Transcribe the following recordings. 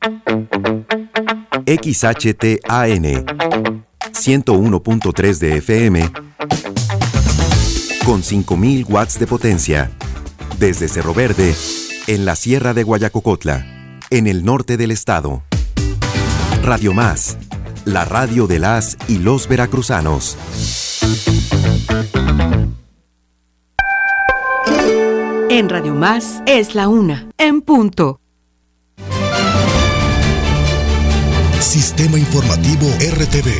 XHTAN 101.3 de FM con 5.000 watts de potencia. Desde Cerro Verde, en la Sierra de Guayacocotla, en el norte del estado. Radio Más, la radio de las y los veracruzanos. En Radio Más es la 1, en punto. Sistema Informativo RTV.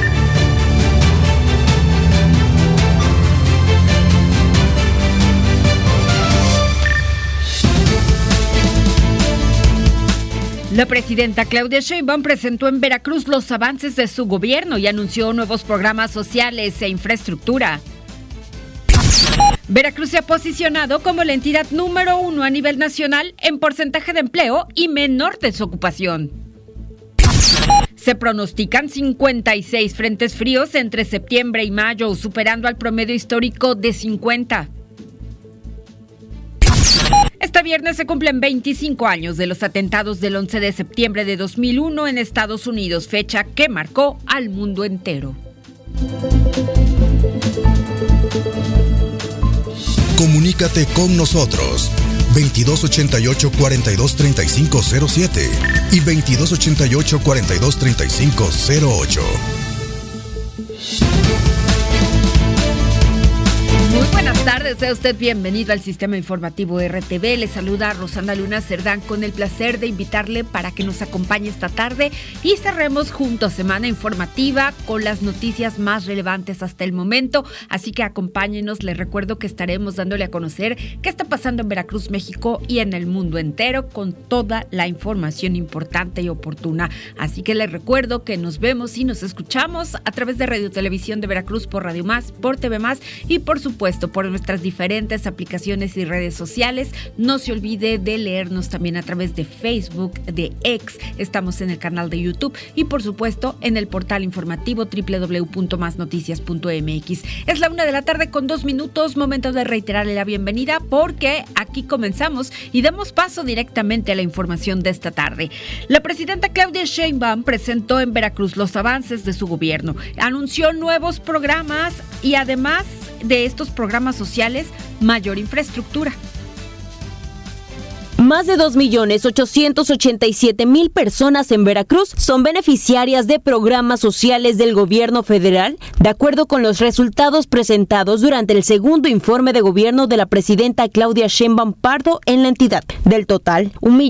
La presidenta Claudia Sheinbaum presentó en Veracruz los avances de su gobierno y anunció nuevos programas sociales e infraestructura. Veracruz se ha posicionado como la entidad número 1 a nivel nacional en porcentaje de empleo y menor desocupación. Se pronostican 56 frentes fríos entre septiembre y mayo, superando al promedio histórico de 50. Este viernes se cumplen 25 años de los atentados del 11 de septiembre de 2001 en Estados Unidos, fecha que marcó al mundo entero. Comunícate con nosotros 2288-423507 y 2288-423508. Muy buenas tardes, sea usted bienvenido al Sistema Informativo RTV. Le saluda Rosana Luna Cerdán con el placer de invitarle para que nos acompañe esta tarde y cerremos juntos semana informativa con las noticias más relevantes hasta el momento. Así que acompáñenos, les recuerdo que estaremos dándole a conocer qué está pasando en Veracruz, México y en el mundo entero con toda la información importante y oportuna. Así que les recuerdo que nos vemos y nos escuchamos a través de Radio Televisión de Veracruz por Radio Más, por TV Más y por supuesto por nuestras diferentes aplicaciones y redes sociales. No se olvide de leernos también a través de Facebook, de X, estamos en el canal de YouTube y por supuesto en el portal informativo www.masnoticias.mx. Es la 1:00 con 2 minutos, momento de reiterarle la bienvenida porque aquí comenzamos y damos paso directamente a la información de esta tarde. La presidenta Claudia Sheinbaum presentó en Veracruz los avances de su gobierno, anunció nuevos programas y además de estos programas sociales, mayor infraestructura. Más de 2.887.000 personas en Veracruz son beneficiarias de programas sociales del gobierno federal, de acuerdo con los resultados presentados durante el segundo informe de gobierno de la presidenta Claudia Sheinbaum Pardo en la entidad. Del total,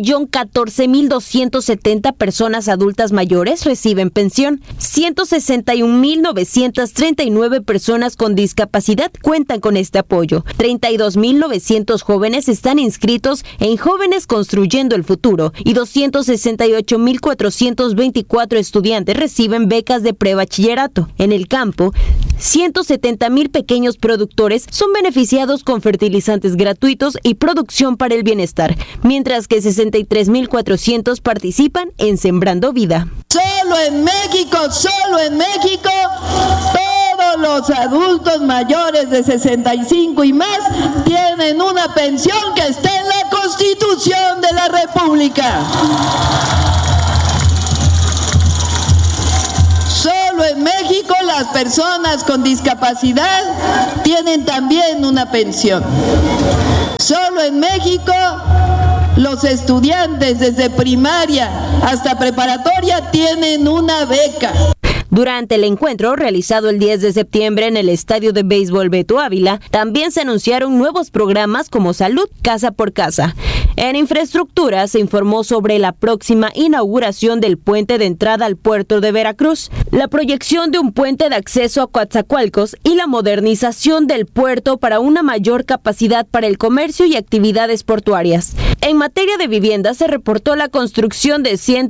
1.014.270 personas adultas mayores reciben pensión, 161.939 personas con discapacidad cuentan con este apoyo, 32.900 jóvenes están inscritos en Jóvenes Construyendo el Futuro y 268.424 estudiantes reciben becas de prebachillerato. En el campo, 170.000 pequeños productores son beneficiados con fertilizantes gratuitos y producción para el bienestar, mientras que 63.400 participan en Sembrando Vida. Solo en México, todos los adultos mayores de 65 y más tienen una pensión que está en la Constitución de la República. Solo en México las personas con discapacidad tienen también una pensión. Solo en México los estudiantes desde primaria hasta preparatoria tienen una beca. Durante el encuentro realizado el 10 de septiembre en el Estadio de Béisbol Beto Ávila, también se anunciaron nuevos programas como Salud Casa por Casa. En infraestructura se informó sobre la próxima inauguración del puente de entrada al puerto de Veracruz, la proyección de un puente de acceso a Coatzacoalcos y la modernización del puerto para una mayor capacidad para el comercio y actividades portuarias. En materia de vivienda se reportó la construcción de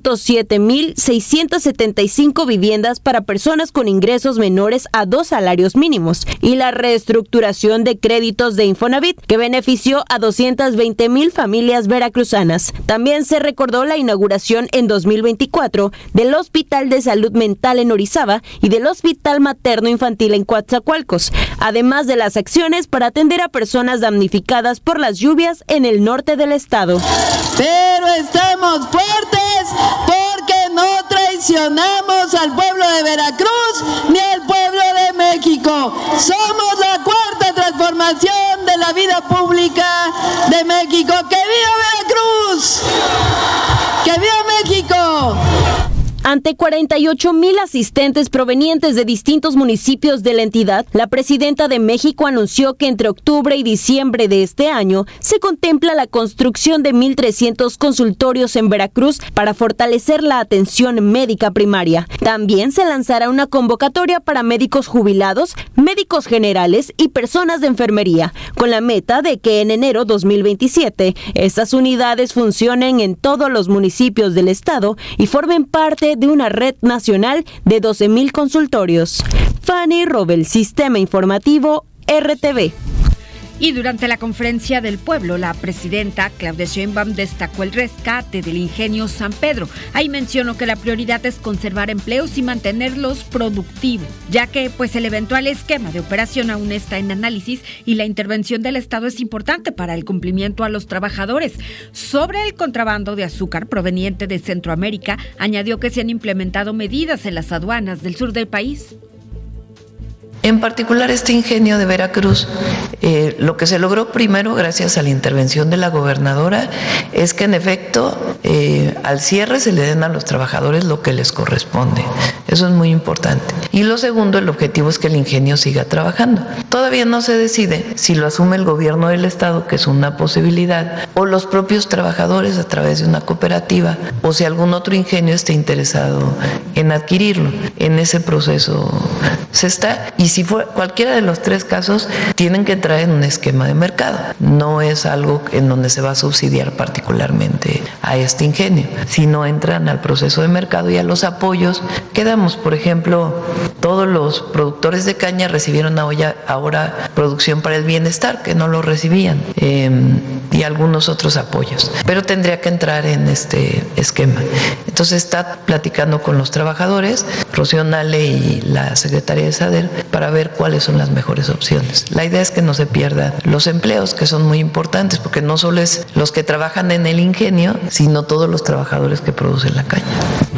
107.675 viviendas para personas con ingresos menores a 2 salarios mínimos y la reestructuración de créditos de Infonavit que benefició a 220,000 familias veracruzanas. También se recordó la inauguración en 2024 del Hospital de Salud Mental en Orizaba y del Hospital Materno Infantil en Coatzacoalcos, además de las acciones para atender a personas damnificadas por las lluvias en el norte del estado. Pero estamos fuertes al pueblo de Veracruz ni al pueblo de México. Somos la cuarta transformación de la vida pública de México. ¡Que viva Veracruz! ¡Que viva México! Ante 48,000 asistentes provenientes de distintos municipios de la entidad, la presidenta de México anunció que entre octubre y diciembre de este año se contempla la construcción de 1,300 consultorios en Veracruz para fortalecer la atención médica primaria. También se lanzará una convocatoria para médicos jubilados, médicos generales y personas de enfermería, con la meta de que en enero 2027 estas unidades funcionen en todos los municipios del estado y formen parte de una red nacional de 12,000 consultorios. Fanny Robel, Sistema Informativo RTV. Y durante la conferencia del pueblo, la presidenta Claudia Sheinbaum destacó el rescate del ingenio San Pedro. Ahí mencionó que la prioridad es conservar empleos y mantenerlos productivos, ya que el eventual esquema de operación aún está en análisis y la intervención del Estado es importante para el cumplimiento a los trabajadores. Sobre el contrabando de azúcar proveniente de Centroamérica, añadió que se han implementado medidas en las aduanas del sur del país. En particular este ingenio de Veracruz, lo que se logró primero gracias a la intervención de la gobernadora es que en efecto al cierre se le den a los trabajadores lo que les corresponde. Eso es muy importante. Y lo segundo, el objetivo es que el ingenio siga trabajando. Todavía no se decide si lo asume el gobierno del estado, que es una posibilidad, o los propios trabajadores a través de una cooperativa, o si algún otro ingenio está interesado en adquirirlo. En ese proceso se está, y si fue cualquiera de los tres casos, tienen que entrar en un esquema de mercado. No es algo en donde se va a subsidiar particularmente a este ingenio, sino entran al proceso de mercado y a los apoyos que damos. Por ejemplo, todos los productores de caña recibieron ahora producción para el bienestar, que no lo recibían, y algunos otros apoyos, pero tendría que entrar en este esquema. Entonces está platicando con los trabajadores, Rocío Nale y la Secretaría de SADER, para ver cuáles son las mejores opciones. La idea es que no se pierdan los empleos, que son muy importantes, porque no solo es los que trabajan en el ingenio, sino todos los trabajadores que producen la caña.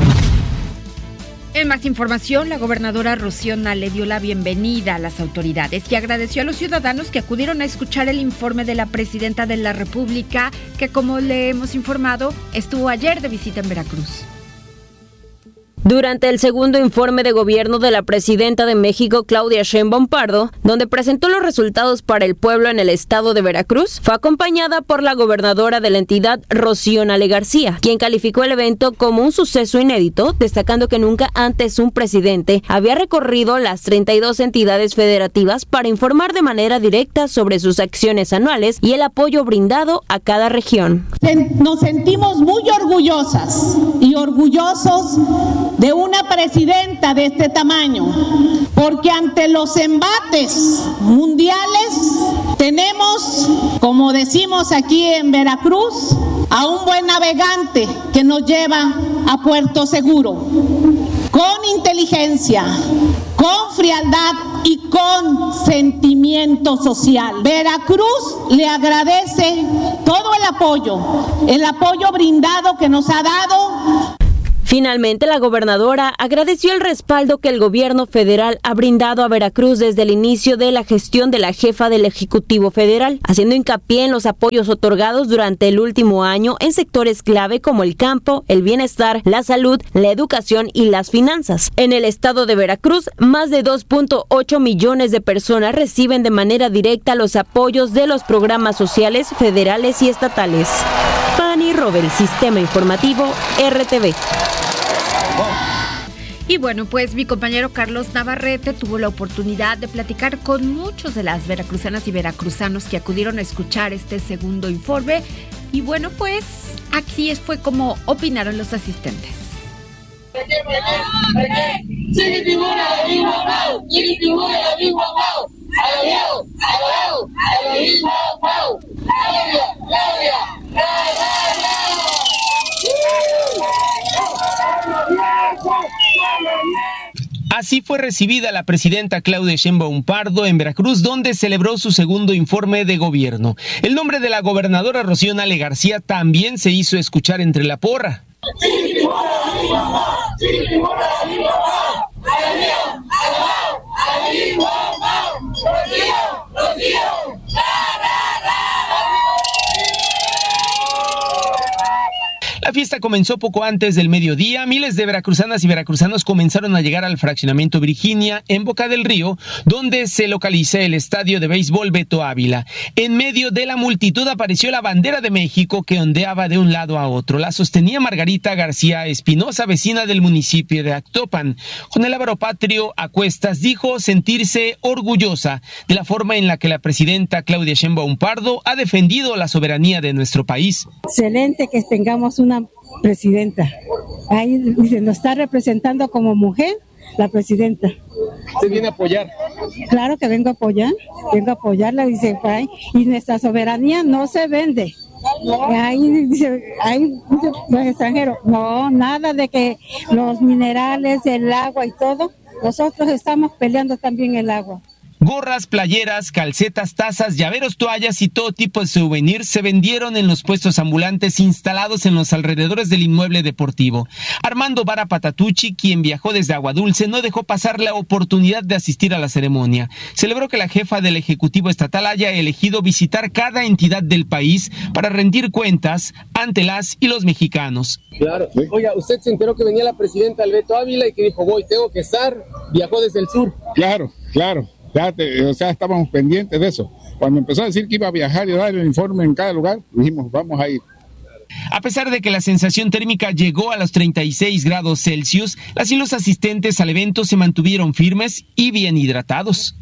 En más información, la gobernadora Rocío Nale dio la bienvenida a las autoridades y agradeció a los ciudadanos que acudieron a escuchar el informe de la presidenta de la República, que, como le hemos informado, estuvo ayer de visita en Veracruz. Durante el segundo informe de gobierno de la presidenta de México, Claudia Sheinbaum Pardo, donde presentó los resultados para el pueblo en el estado de Veracruz, fue acompañada por la gobernadora de la entidad, Rocío Nale García, quien calificó el evento como un suceso inédito, destacando que nunca antes un presidente había recorrido las 32 entidades federativas para informar de manera directa sobre sus acciones anuales y el apoyo brindado a cada región. Nos sentimos muy orgullosas y orgullosos de una presidenta de este tamaño, porque ante los embates mundiales tenemos, como decimos aquí en Veracruz, a un buen navegante que nos lleva a puerto seguro, con inteligencia, con frialdad y con sentimiento social. Veracruz le agradece todo el apoyo brindado que nos ha dado. Finalmente, la gobernadora agradeció el respaldo que el gobierno federal ha brindado a Veracruz desde el inicio de la gestión de la jefa del Ejecutivo Federal, haciendo hincapié en los apoyos otorgados durante el último año en sectores clave como el campo, el bienestar, la salud, la educación y las finanzas. En el estado de Veracruz, más de 2.8 millones de personas reciben de manera directa los apoyos de los programas sociales federales y estatales. Fanny Robel, Sistema Informativo RTV. Y bueno, pues mi compañero Carlos Navarrete tuvo la oportunidad de platicar con muchos de las veracruzanas y veracruzanos que acudieron a escuchar este segundo informe. Y bueno, pues aquí fue como opinaron los asistentes. Así fue recibida la presidenta Claudia Sheinbaum Pardo en Veracruz, donde celebró su segundo informe de gobierno. El nombre de la gobernadora Rocío Nale García también se hizo escuchar entre la porra. fiesta comenzó poco antes del mediodía. Miles de veracruzanas y veracruzanos comenzaron a llegar al fraccionamiento Virginia en Boca del Río, donde se localiza el estadio de béisbol Beto Ávila. En medio de la multitud apareció la bandera de México que ondeaba de un lado a otro. La sostenía Margarita García Espinosa, vecina del municipio de Actopan. Con el Álvaro Patrio a cuestas dijo sentirse orgullosa de la forma en la que la presidenta Claudia Sheinbaum Pardo ha defendido la soberanía de nuestro país. Excelente que tengamos una presidenta. Ahí dice, nos está representando como mujer la presidenta. ¿Usted viene a apoyar? Claro que vengo a apoyarla, dice, y nuestra soberanía no se vende. Ahí dice, los extranjeros, no, nada de que los minerales, el agua y todo, nosotros estamos peleando también el agua. Gorras, playeras, calcetas, tazas, llaveros, toallas y todo tipo de souvenirs se vendieron en los puestos ambulantes instalados en los alrededores del inmueble deportivo. Armando Vara Patatucci, quien viajó desde Aguadulce, no dejó pasar la oportunidad de asistir a la ceremonia. Celebró que la jefa del Ejecutivo Estatal haya elegido visitar cada entidad del país para rendir cuentas ante las y los mexicanos. Claro. Oiga, usted se enteró que venía la presidenta del Beto Ávila y que dijo, tengo que estar, viajó desde el sur. Claro. Estábamos pendientes de eso. Cuando empezó a decir que iba a viajar y dar el informe en cada lugar, dijimos, vamos a ir. A pesar de que la sensación térmica llegó a los 36 grados Celsius, las y los asistentes al evento se mantuvieron firmes y bien hidratados.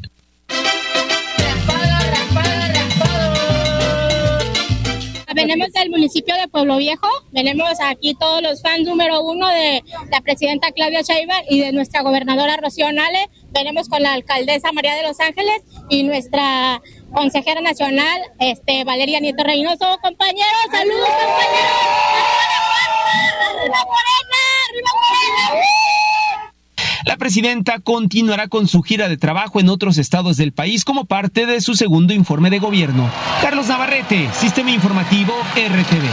Venimos del municipio de Pueblo Viejo, venimos aquí todos los fans número 1 de la presidenta Claudia Sheinbaum y de nuestra gobernadora Rocío Nale, venimos con la alcaldesa María de los Ángeles y nuestra consejera nacional, Valeria Nieto Reynoso. Compañeros, saludos compañeros. ¡Arriba Morena! ¡Arriba Morena! La presidenta continuará con su gira de trabajo en otros estados del país como parte de su segundo informe de gobierno. Carlos Navarrete, Sistema Informativo RTV.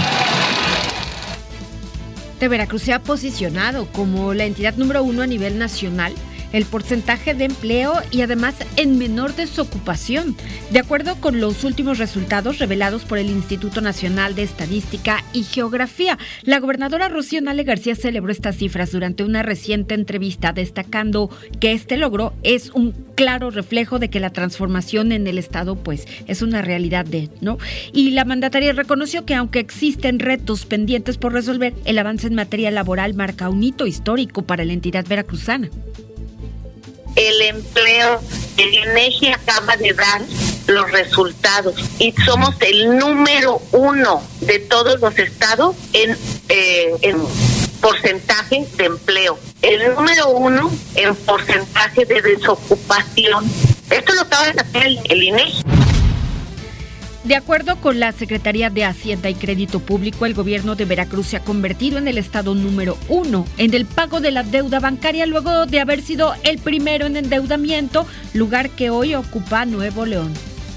Veracruz se ha posicionado como la entidad número 1 a nivel nacional, el porcentaje de empleo y además en menor desocupación. De acuerdo con los últimos resultados revelados por el Instituto Nacional de Estadística y Geografía, la gobernadora Rocío Nale García celebró estas cifras durante una reciente entrevista, destacando que este logro es un claro reflejo de que la transformación en el Estado pues es una realidad ¿no? Y la mandataria reconoció que aunque existen retos pendientes por resolver, el avance en materia laboral marca un hito histórico para la entidad veracruzana. El empleo, el INEGI acaba de dar los resultados y somos el número 1 de todos los estados en porcentaje de empleo, el número 1 en porcentaje de desocupación. Esto lo acaba de hacer el INEGI. De acuerdo con la Secretaría de Hacienda y Crédito Público, el gobierno de Veracruz se ha convertido en el estado número 1 en el pago de la deuda bancaria luego de haber sido el primero en endeudamiento, lugar que hoy ocupa Nuevo León.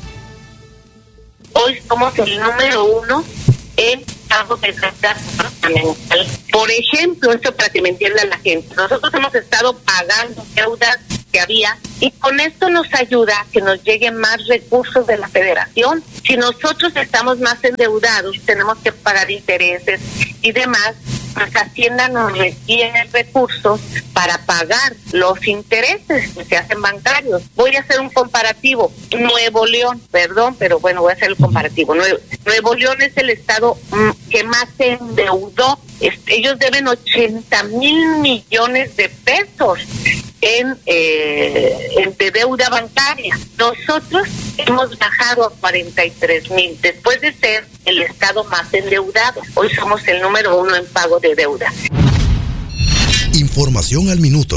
Hoy somos el número 1 en pago de deuda fundamental. Por ejemplo, esto para que me entienda la gente, nosotros hemos estado pagando deudas que había y con esto nos ayuda a que nos lleguen más recursos de la federación. Si nosotros estamos más endeudados, tenemos que pagar intereses y demás, pues Hacienda nos requiere recursos para pagar los intereses que se hacen bancarios. Voy a hacer un comparativo. Nuevo León, voy a hacer el comparativo. Nuevo León es el estado que más se endeudó. Ellos deben 80,000 millones de pesos en de deuda bancaria. Nosotros hemos bajado a 43,000 después de ser el estado más endeudado. Hoy somos el número 1 en pago de deuda. Información al minuto.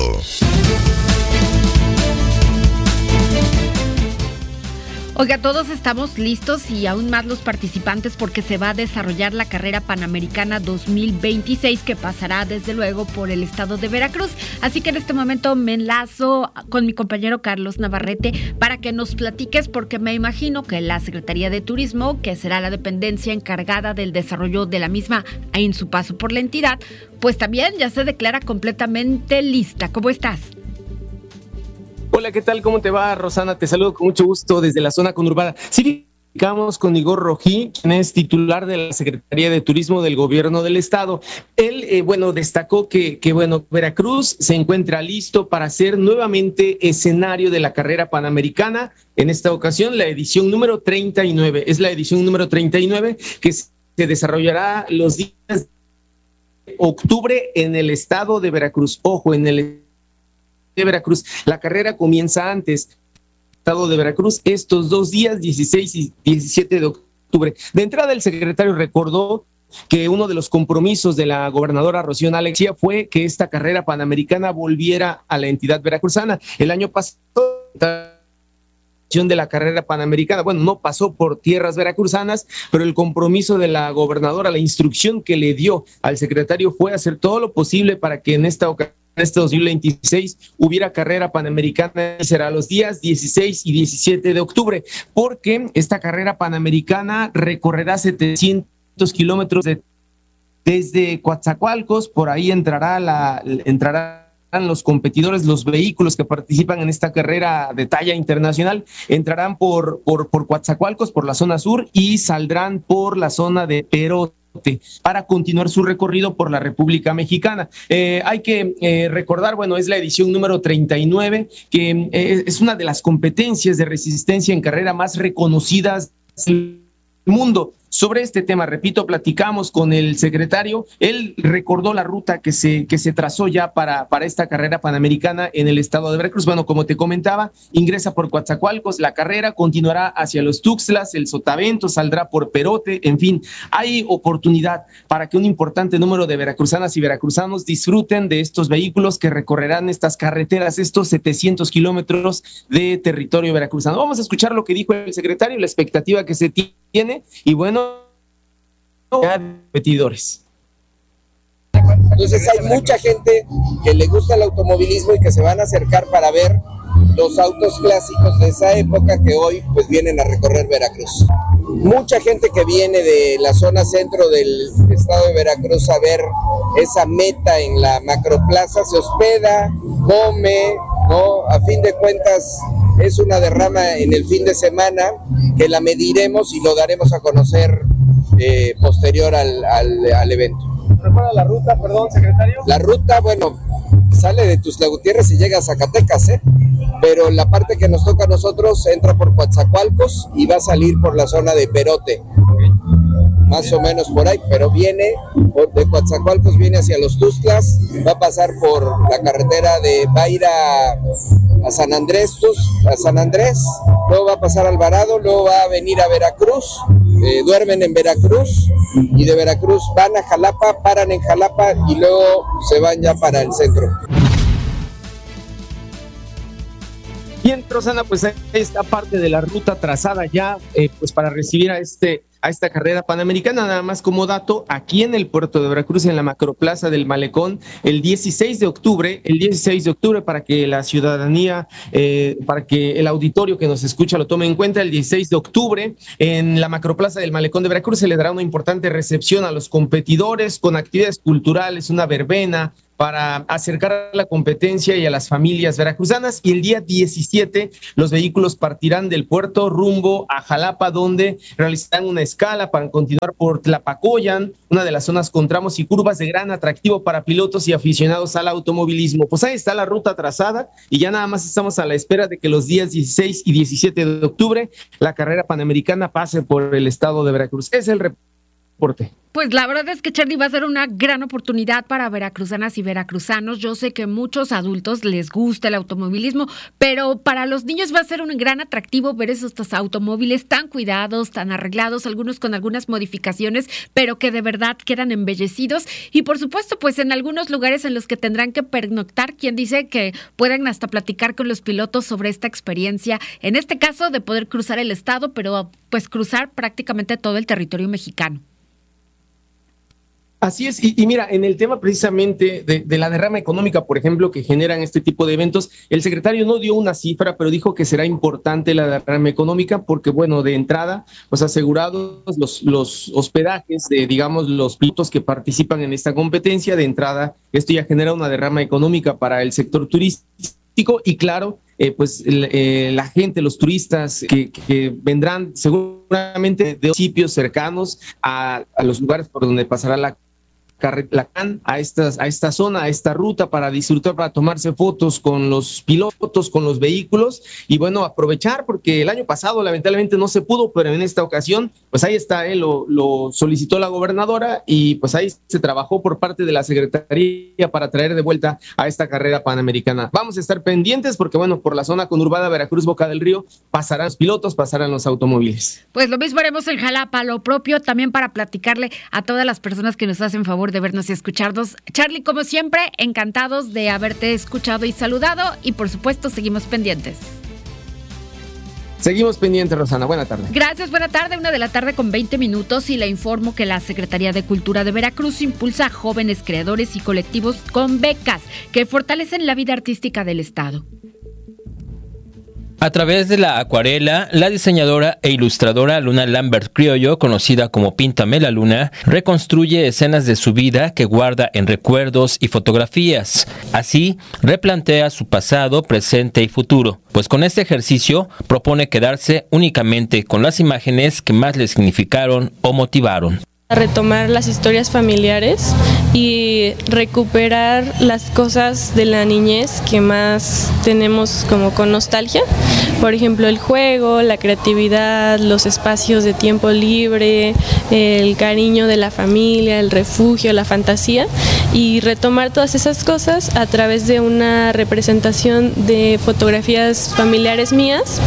Oiga, todos estamos listos y aún más los participantes porque se va a desarrollar la carrera Panamericana 2026 que pasará desde luego por el estado de Veracruz. Así que en este momento me enlazo con mi compañero Carlos Navarrete para que nos platiques porque me imagino que la Secretaría de Turismo, que será la dependencia encargada del desarrollo de la misma en su paso por la entidad, pues también ya se declara completamente lista. ¿Cómo estás? Hola, ¿qué tal? ¿Cómo te va, Rosana? Te saludo con mucho gusto desde la zona conurbada. Sí, Platicamos con Igor Rojí, quien es titular de la Secretaría de Turismo del Gobierno del Estado. Él, destacó que Veracruz se encuentra listo para ser nuevamente escenario de la carrera panamericana. En esta ocasión, la edición número 39. Es la edición número 39 que se desarrollará los días de octubre en el estado de Veracruz. Ojo, en el de Veracruz. La carrera comienza antes. Estado de Veracruz estos 2 días, 16 y 17 de octubre. De entrada, el secretario recordó que uno de los compromisos de la gobernadora Rocío Nale García fue que esta carrera panamericana volviera a la entidad veracruzana. El año pasado, de la carrera panamericana, no pasó por tierras veracruzanas, pero el compromiso de la gobernadora, la instrucción que le dio al secretario fue hacer todo lo posible para que en esta ocasión, en este 2026, hubiera carrera panamericana. Será los días 16 y 17 de octubre, porque esta carrera panamericana recorrerá 700 kilómetros desde Coatzacoalcos. Por ahí entrarán los competidores, los vehículos que participan en esta carrera de talla internacional, entrarán por Coatzacoalcos, por la zona sur, y saldrán por la zona de Perote para continuar su recorrido por la República Mexicana. Hay que recordar, es la edición número 39, que es una de las competencias de resistencia en carrera más reconocidas del mundo. Sobre este tema, repito, platicamos con el secretario. Él recordó la ruta que se trazó ya para esta carrera panamericana en el estado de Veracruz. Como te comentaba, ingresa por Coatzacoalcos, la carrera continuará hacia los Tuxtlas, el Sotavento, saldrá por Perote. En fin, hay oportunidad para que un importante número de veracruzanas y veracruzanos disfruten de estos vehículos que recorrerán estas carreteras, estos 700 kilómetros de territorio veracruzano. Vamos a escuchar lo que dijo el secretario, la expectativa que se tiene, y competidores. Entonces hay mucha gente que le gusta el automovilismo y que se van a acercar para ver los autos clásicos de esa época que hoy pues vienen a recorrer Veracruz. Mucha gente que viene de la zona centro del estado de Veracruz a ver esa meta en la macroplaza se hospeda, come, ¿no? A fin de cuentas es una derrama en el fin de semana que la mediremos y lo daremos a conocer posterior al evento. ¿Recuerda la ruta, perdón, secretario? La ruta, sale de Tuxtla Gutiérrez y llega a Zacatecas, pero la parte que nos toca a nosotros entra por Coatzacoalcos y va a salir por la zona de Perote, más o menos por ahí, pero viene de Coatzacoalcos, viene hacia los Tuxtlas, va a pasar por la carretera va a ir a San Andrés, luego va a pasar a Alvarado, luego va a venir a Veracruz, duermen en Veracruz y de Veracruz van a Jalapa, paran en Jalapa y luego se van ya para el centro. Bien, Rosana, pues esta parte de la ruta trazada ya para recibir a esta carrera panamericana. Nada más como dato, aquí en el puerto de Veracruz, en la macroplaza del Malecón, el 16 de octubre, para que la ciudadanía, para que el auditorio que nos escucha lo tome en cuenta, el 16 de octubre, en la macroplaza del Malecón de Veracruz se le dará una importante recepción a los competidores con actividades culturales, una verbena, para acercar a la competencia y a las familias veracruzanas, y el día 17 los vehículos partirán del puerto rumbo a Jalapa, donde realizarán una escala para continuar por Tlapacoyan, una de las zonas con tramos y curvas de gran atractivo para pilotos y aficionados al automovilismo. Pues ahí está la ruta trazada y ya nada más estamos a la espera de que los días 16 y 17 de octubre la carrera panamericana pase por el estado de Veracruz. Es el reporte. Pues la verdad es que, Charly, va a ser una gran oportunidad para veracruzanas y veracruzanos. Yo sé que muchos adultos les gusta el automovilismo, pero para los niños va a ser un gran atractivo ver esos automóviles tan cuidados, tan arreglados, algunos con algunas modificaciones, pero que de verdad quedan embellecidos. Y por supuesto, pues en algunos lugares en los que tendrán que pernoctar, quien dice que pueden hasta platicar con los pilotos sobre esta experiencia, en este caso de poder cruzar el estado, pero pues cruzar prácticamente todo el territorio mexicano. Así es, y mira, en el tema precisamente de la derrama económica, por ejemplo, que generan este tipo de eventos, el secretario no dio una cifra, pero dijo que será importante la derrama económica porque, de entrada, pues asegurados los hospedajes de, digamos, los pilotos que participan en esta competencia, de entrada, esto ya genera una derrama económica para el sector turístico y claro, la gente, los turistas que vendrán, seguro seguramente de municipios cercanos a los lugares por donde pasará la CAN, a esta zona, a esta ruta, para disfrutar, para tomarse fotos con los pilotos, con los vehículos, y bueno, aprovechar, porque el año pasado lamentablemente no se pudo, pero en esta ocasión, pues ahí está, lo solicitó la gobernadora, y pues ahí se trabajó por parte de la Secretaría para traer de vuelta a esta carrera panamericana. Vamos a estar pendientes, porque bueno, por la zona conurbada Veracruz, Boca del Río, pasarán los pilotos, pasarán los automóviles. Pues lo mismo haremos en Jalapa, lo propio también para platicarle a todas las personas que nos hacen favor de vernos y escucharnos. Charlie, como siempre, encantados de haberte escuchado y saludado, y por supuesto seguimos pendientes. Seguimos pendientes, Rosana. Buena tarde. Gracias, buena tarde. 1:20 p.m. y le informo que la Secretaría de Cultura de Veracruz impulsa a jóvenes creadores y colectivos con becas que fortalecen la vida artística del estado. A través de la acuarela, la diseñadora e ilustradora Luna Lambert Criollo, conocida como Píntame la Luna, reconstruye escenas de su vida que guarda en recuerdos y fotografías. Así, replantea su pasado, presente y futuro, pues con este ejercicio propone quedarse únicamente con las imágenes que más le significaron o motivaron. Retomar las historias familiares y recuperar las cosas de la niñez que más tenemos como con nostalgia. Por ejemplo, el juego, la creatividad, los espacios de tiempo libre, el cariño de la familia, el refugio, la fantasía, y retomar todas esas cosas a través de una representación de fotografías familiares mías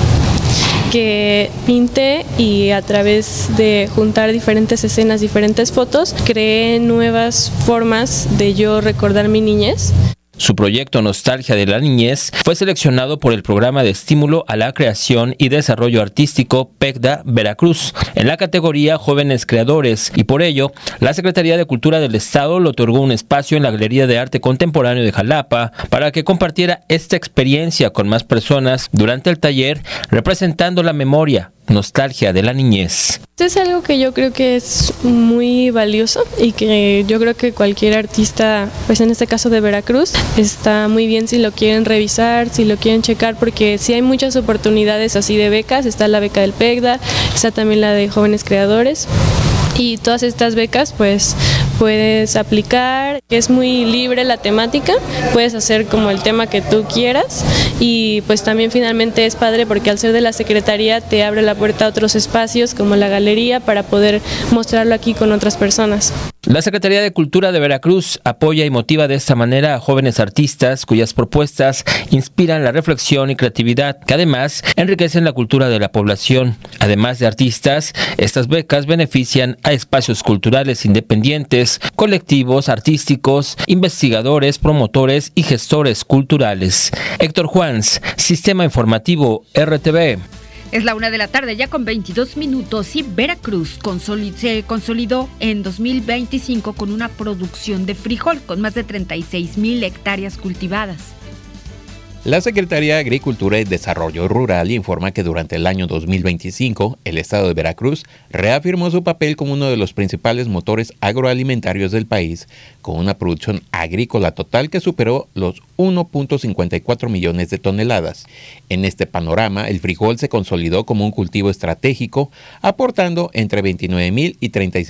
que pinté, y a través de juntar diferentes escenas, diferentes fotos, creé nuevas formas de yo recordar mi niñez. Su proyecto Nostalgia de la Niñez fue seleccionado por el Programa de Estímulo a la Creación y Desarrollo Artístico PECDA Veracruz en la categoría Jóvenes Creadores, y por ello la Secretaría de Cultura del Estado le otorgó un espacio en la Galería de Arte Contemporáneo de Jalapa para que compartiera esta experiencia con más personas durante el taller representando la memoria, Nostalgia de la Niñez. Es algo que yo creo que es muy valioso y que yo creo que cualquier artista, pues en este caso de Veracruz, está muy bien si lo quieren revisar, si lo quieren checar, porque sí hay muchas oportunidades así de becas. Está la beca del PECDA, está también la de Jóvenes Creadores, y todas estas becas pues puedes aplicar. Es muy libre la temática, puedes hacer como el tema que tú quieras, y pues también finalmente es padre porque al ser de la Secretaría te abre la puerta a otros espacios como la galería para poder mostrarlo aquí con otras personas. La Secretaría de Cultura de Veracruz apoya y motiva de esta manera a jóvenes artistas cuyas propuestas inspiran la reflexión y creatividad, que además enriquecen la cultura de la población. Además de artistas, estas becas benefician a espacios culturales independientes, colectivos artísticos, investigadores, promotores y gestores culturales. Héctor Juans, Sistema Informativo RTV. Es la 1:00 p.m, ya con 22 minutos, y Veracruz se consolidó en 2025 con una producción de frijol con más de 36,000 hectáreas cultivadas. La Secretaría de Agricultura y Desarrollo Rural informa que durante el año 2025, el estado de Veracruz reafirmó su papel como uno de los principales motores agroalimentarios del país, con una producción agrícola total que superó los 1.54 millones de toneladas. En este panorama, el frijol se consolidó como un cultivo estratégico, aportando entre 29,000 y 36,000